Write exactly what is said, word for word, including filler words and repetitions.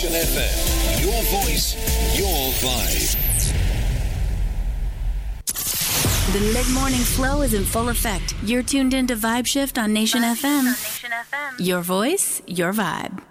Nation F M. Your voice, your vibe. The mid-morning flow is in full effect. You're tuned into Vibe Shift on Nation F M. Your voice, your vibe.